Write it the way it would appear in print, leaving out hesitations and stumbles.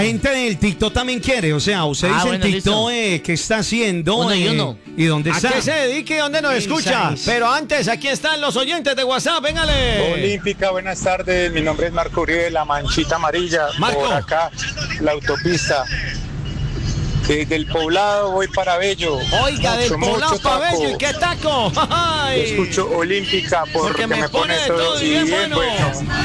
La gente del TikTok también quiere, o sea, usted dice bueno, en TikTok qué está haciendo Uno y uno. y dónde ¿A está. qué se dedique y dónde nos escucha? Mensajes. Pero antes, aquí están los oyentes de WhatsApp, véngale. Olímpica, buenas tardes. Mi nombre es Marco Uribe, la Manchita Amarilla. Marco. Por acá, la autopista. Desde el Poblado voy para Bello. Oiga, del Poblado mucho para taco. Bello, ¿y qué taco? Yo Ay. escucho Olímpica porque Porque me me pone pone de todo todo y bien bien bueno. bueno.